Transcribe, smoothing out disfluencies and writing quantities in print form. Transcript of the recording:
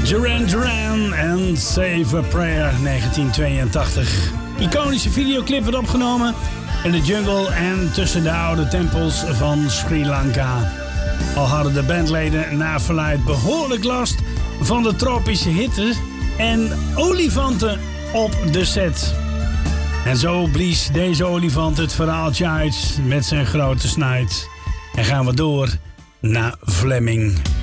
Duran Duran en Save a Prayer 1982. Iconische videoclip werd opgenomen in de jungle en tussen de oude tempels van Sri Lanka. Al hadden de bandleden na verluidt behoorlijk last van de tropische hitte en olifanten op de set. En zo blies deze olifant het verhaaltje uit met zijn grote snuit. En gaan we door naar Fleming.